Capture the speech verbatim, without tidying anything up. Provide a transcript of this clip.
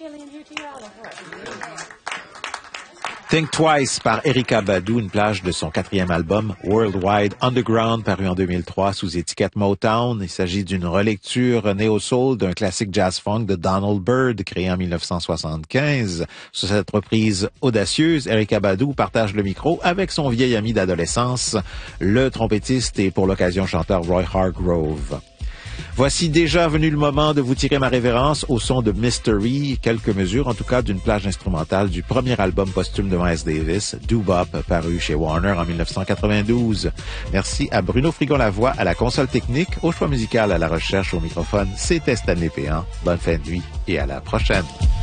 Think Twice par Erykah Badu, une plage de son quatrième album Worldwide Underground, paru en deux mille trois sous étiquette Motown. Il s'agit d'une relecture néo-soul d'un classique jazz-funk de Donald Byrd, créé en mille neuf cent soixante-quinze. Sur cette reprise audacieuse, Erykah Badu partage le micro avec son vieil ami d'adolescence, le trompettiste et pour l'occasion chanteur Roy Hargrove. Voici déjà venu le moment de vous tirer ma révérence au son de Mystery, quelques mesures en tout cas d'une plage instrumentale du premier album posthume de Miles Davis, Doo-Bop, paru chez Warner en mille neuf cent quatre-vingt-douze. Merci à Bruno Frigon-Lavoie à la console technique, au choix musical à la recherche au microphone. C'était Stanley Péan. Bonne fin de nuit et à la prochaine.